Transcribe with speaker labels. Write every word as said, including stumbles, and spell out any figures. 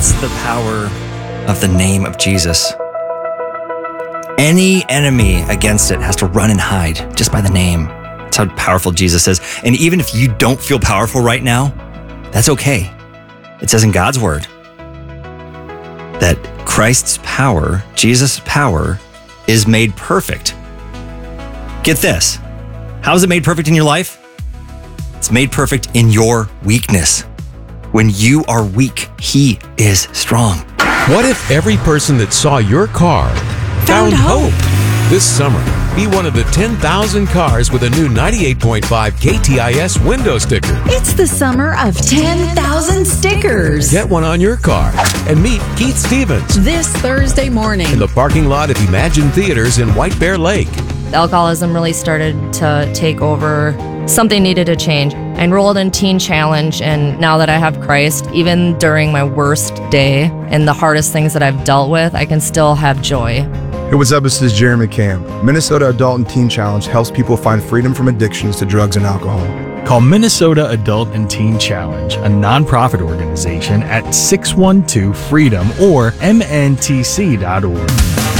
Speaker 1: That's the power of the name of Jesus. Any enemy against it has to run and hide just by the name. That's how powerful Jesus is. And even if you don't feel powerful right now, that's okay. It says in God's word that Christ's power, Jesus' power, is made perfect. Get this. How is it made perfect in your life? It's made perfect in your weakness. When you are weak, he is strong.
Speaker 2: What if every person that saw your car found, found hope? This summer, be one of the ten thousand cars with a new ninety-eight point five K T I S window sticker.
Speaker 3: It's the summer of ten thousand stickers.
Speaker 2: Get one on your car and meet Keith Stevens
Speaker 3: this Thursday morning
Speaker 2: in the parking lot of Imagine Theaters in White Bear Lake.
Speaker 4: Alcoholism really started to take over. Something needed to change. I enrolled in Teen Challenge, and now that I have Christ, even during my worst day and the hardest things that I've dealt with, I can still have joy.
Speaker 5: Hey, what's up? This is Jeremy Camp. Minnesota Adult and Teen Challenge helps people find freedom from addictions to drugs and alcohol.
Speaker 6: Call Minnesota Adult and Teen Challenge, a nonprofit organization, at six one two freedom or M N T C dot org.